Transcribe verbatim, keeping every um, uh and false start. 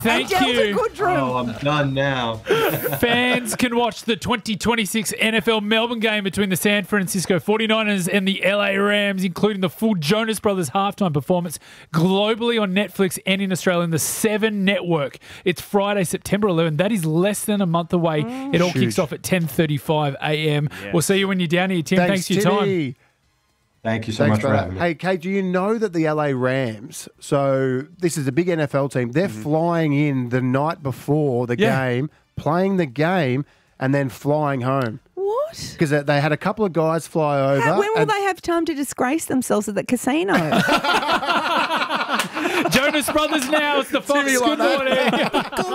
Thank Delta you. Goodrum. Oh, I'm done now. Fans can watch the twenty twenty-six N F L Melbourne game between the San Francisco forty-niners and the L A Rams, including the full Jonas Brothers halftime performance globally on Netflix and in Australia in the Seven Network. It's Friday, September eleventh. That is less than a month away. Mm. It all Shoot. kicks off at ten thirty-five a.m. Yes. We'll see you when you're down here, Tim. Thanks, for your time. Timmy. Thank you so Thanks, much for brother. having me. Hey, Kate, do you know that the L A Rams, so this is a big N F L team, they're flying in the night before the Yeah. game, playing the game, and then flying home? What? Because they had a couple of guys fly over. How, when will and- they have time to disgrace themselves at the casino? Jonas Brothers now. It's the Fox. Timmy like Good that. morning.